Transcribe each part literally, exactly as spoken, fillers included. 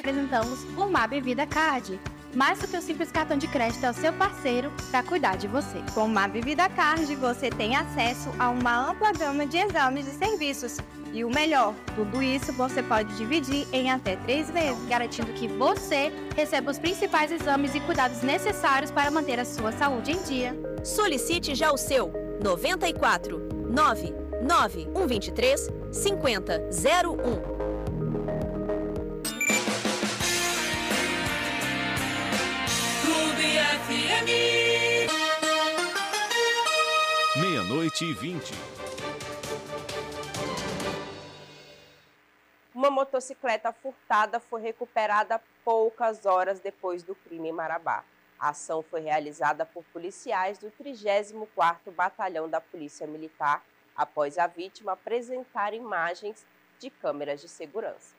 apresentamos o Mab Vida Card. Mais do que o simples cartão de crédito é o seu parceiro para cuidar de você. Com o Mab Vida Card, você tem acesso a uma ampla gama de exames e serviços. E o melhor, tudo isso você pode dividir em até três vezes, garantindo que você receba os principais exames e cuidados necessários para manter a sua saúde em dia. Solicite já o seu noventa e quatro, nove nove um dois três, cinco zero zero um. Meia-noite e vinte. Uma motocicleta furtada foi recuperada poucas horas depois do crime em Marabá. A ação foi realizada por policiais do trigésimo quarto Batalhão da Polícia Militar, após a vítima apresentar imagens de câmeras de segurança.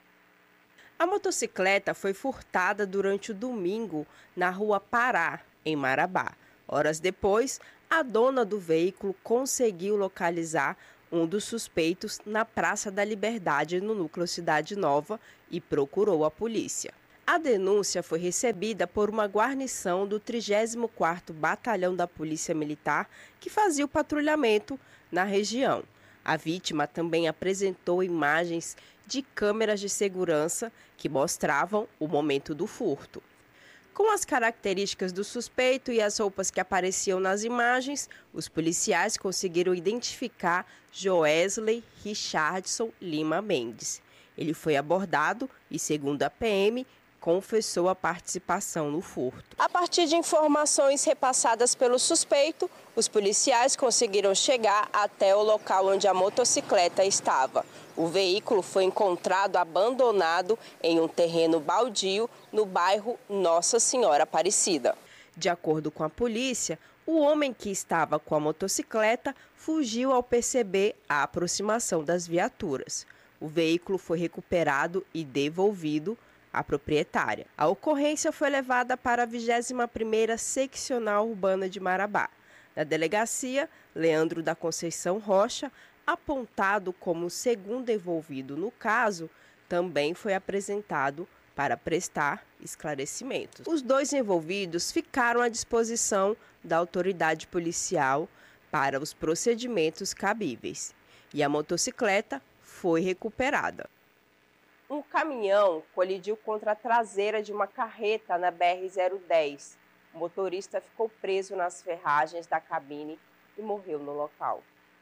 A motocicleta foi furtada durante o domingo na rua Pará, em Marabá. Horas depois, a dona do veículo conseguiu localizar um dos suspeitos na Praça da Liberdade, no núcleo Cidade Nova, e procurou a polícia. A denúncia foi recebida por uma guarnição do trigésimo quarto Batalhão da Polícia Militar, que fazia o patrulhamento na região. A vítima também apresentou imagens de câmeras de segurança que mostravam o momento do furto. Com as características do suspeito e as roupas que apareciam nas imagens, os policiais conseguiram identificar Joesley Richardson Lima Mendes. Ele foi abordado e, segundo a P M, confessou a participação no furto. A partir de informações repassadas pelo suspeito, os policiais conseguiram chegar até o local onde a motocicleta estava. O veículo foi encontrado abandonado em um terreno baldio no bairro Nossa Senhora Aparecida. De acordo com a polícia, o homem que estava com a motocicleta fugiu ao perceber a aproximação das viaturas. O veículo foi recuperado e devolvido à proprietária. A ocorrência foi levada para a vigésima primeira Seccional Urbana de Marabá. Na delegacia, Leandro da Conceição Rocha, apontado como o segundo envolvido no caso, também foi apresentado para prestar esclarecimentos. Os dois envolvidos ficaram à disposição da autoridade policial para os procedimentos cabíveis e a motocicleta foi recuperada. Um caminhão colidiu contra a traseira de uma carreta na B R zero dez. O motorista ficou preso nas ferragens da cabine e morreu no local.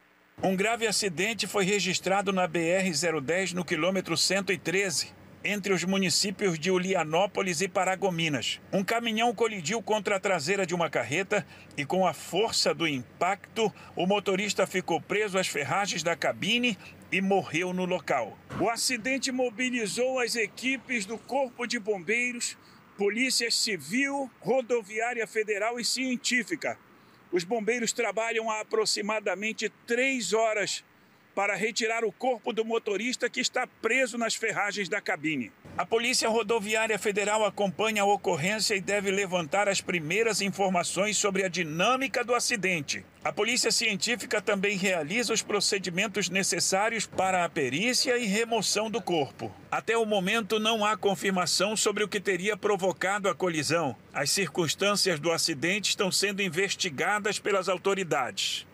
Um grave acidente foi registrado na B R zero dez no quilômetro cento e treze, entre os municípios de Ulianópolis e Paragominas. Um caminhão colidiu contra a traseira de uma carreta e, com a força do impacto, o motorista ficou preso às ferragens da cabine e morreu no local. O acidente mobilizou as equipes do Corpo de Bombeiros, Polícia Civil, Rodoviária Federal e Científica. Os bombeiros trabalham há aproximadamente três horas para retirar o corpo do motorista que está preso nas ferragens da cabine. A Polícia Rodoviária Federal acompanha a ocorrência e deve levantar as primeiras informações sobre a dinâmica do acidente. A Polícia Científica também realiza os procedimentos necessários para a perícia e remoção do corpo. Até o momento não há confirmação sobre o que teria provocado a colisão. As circunstâncias do acidente estão sendo investigadas pelas autoridades.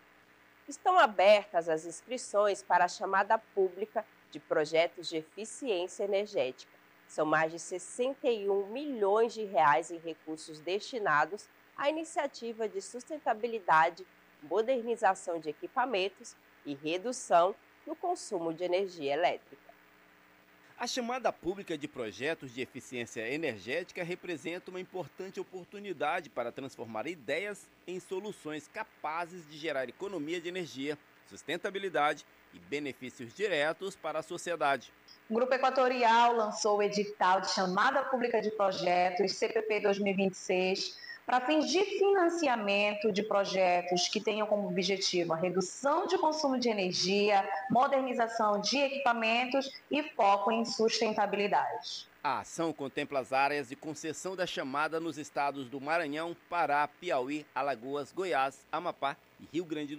Estão abertas as inscrições para a chamada pública de projetos de eficiência energética. São mais de sessenta e um milhões de reais em recursos destinados à iniciativa de sustentabilidade, modernização de equipamentos e redução no consumo de energia elétrica. A chamada pública de projetos de eficiência energética representa uma importante oportunidade para transformar ideias em soluções capazes de gerar economia de energia, sustentabilidade e benefícios diretos para a sociedade. O Grupo Equatorial lançou o edital de chamada pública de projetos C P P dois mil e vinte e seis para fins de financiamento de projetos que tenham como objetivo a redução de consumo de energia, modernização de equipamentos e foco em sustentabilidade. A ação contempla as áreas de concessão da chamada nos estados do Maranhão, Pará, Piauí, Alagoas, Goiás, Amapá e Rio Grande do Sul.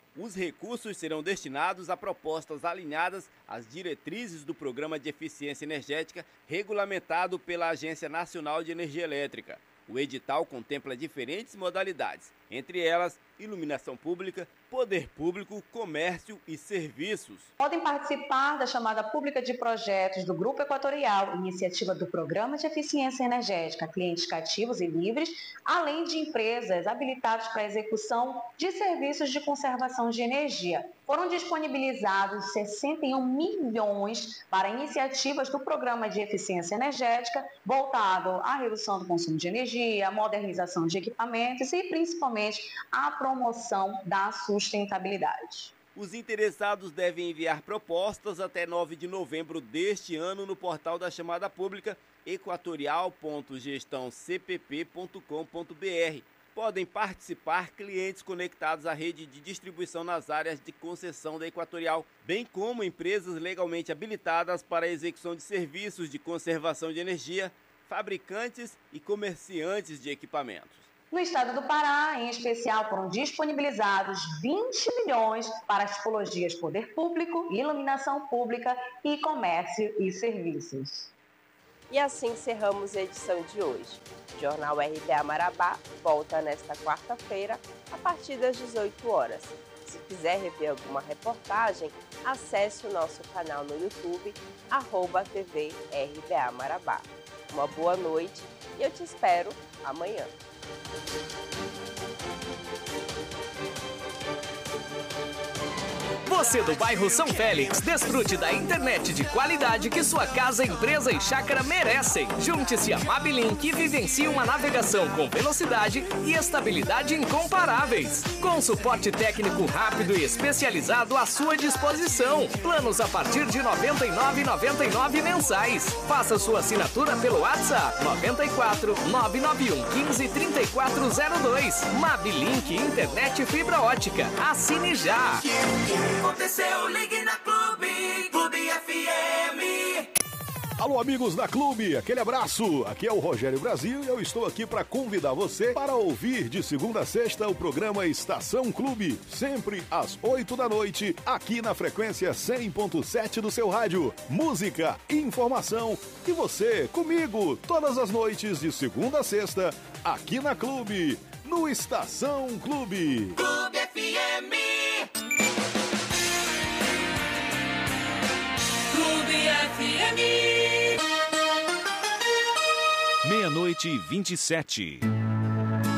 Os recursos serão destinados a propostas alinhadas às diretrizes do Programa de Eficiência Energética regulamentado pela Agência Nacional de Energia Elétrica. O edital contempla diferentes modalidades, entre elas iluminação pública, poder público, comércio e serviços. Podem participar da chamada pública de projetos do Grupo Equatorial, iniciativa do Programa de Eficiência Energética, clientes cativos e livres, além de empresas habilitadas para a execução de serviços de conservação de energia. Foram disponibilizados sessenta e um milhões para iniciativas do Programa de Eficiência Energética, voltado à redução do consumo de energia, a modernização de equipamentos e, principalmente, a promoção da sustentabilidade. Os interessados devem enviar propostas até nove de novembro deste ano no portal da chamada pública equatorial ponto gestão c p p ponto com ponto b r. Podem participar clientes conectados à rede de distribuição nas áreas de concessão da Equatorial, bem como empresas legalmente habilitadas para a execução de serviços de conservação de energia, fabricantes e comerciantes de equipamentos. No estado do Pará, em especial, foram disponibilizados vinte milhões para as tipologias poder público, iluminação pública e comércio e serviços. E assim encerramos a edição de hoje. O Jornal R B A Marabá volta nesta quarta-feira, a partir das dezoito horas. Se quiser rever alguma reportagem, acesse o nosso canal no YouTube, arroba T V R B A Marabá. Uma boa noite e eu te espero amanhã. Você do bairro São Félix, desfrute da internet de qualidade que sua casa, empresa e chácara merecem. Junte-se a Mabilink e vivencie uma navegação com velocidade e estabilidade incomparáveis. Com suporte técnico rápido e especializado à sua disposição. Planos a partir de noventa e nove reais e noventa e nove centavos mensais. Faça sua assinatura pelo WhatsApp nove quatro nove nove um um cinco três quatro zero dois. Mabilink Internet Fibra Ótica. Assine já! Aconteceu, ligue na Clube, Clube F M. Alô, amigos da Clube, aquele abraço. Aqui é o Rogério Brasil e eu estou aqui para convidar você para ouvir de segunda a sexta o programa Estação Clube, sempre às oito da noite, aqui na frequência cem ponto sete do seu rádio. Música, informação e você comigo todas as noites de segunda a sexta, aqui na Clube, no Estação Clube. Clube F M. Clube F M. Meia-noite e vinte e sete.